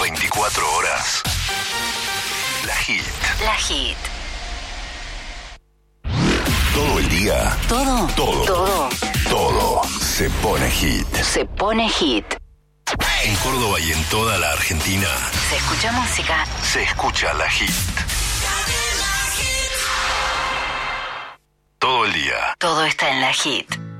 24 horas. La Hit. La Hit. Todo el día. Todo se pone hit. Se pone hit. En Córdoba y en toda la Argentina. Se escucha música. Se escucha La Hit. Todo el día. Todo está en La Hit.